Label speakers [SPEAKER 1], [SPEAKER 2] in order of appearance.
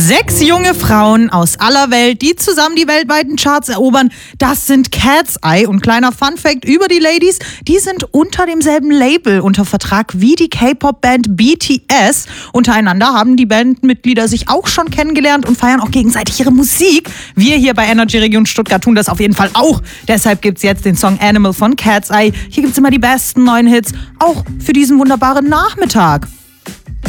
[SPEAKER 1] 6 junge Frauen aus aller Welt, die zusammen die weltweiten Charts erobern, das sind Cat's Eye. Und kleiner Funfact über die Ladies, die sind unter demselben Label unter Vertrag wie die K-Pop-Band BTS. Untereinander haben die Bandmitglieder sich auch schon kennengelernt und feiern auch gegenseitig ihre Musik. Wir hier bei Energy Region Stuttgart tun das auf jeden Fall auch. Deshalb gibt's jetzt den Song Animal von Cat's Eye. Hier gibt's immer die besten neuen Hits, auch für diesen wunderbaren Nachmittag.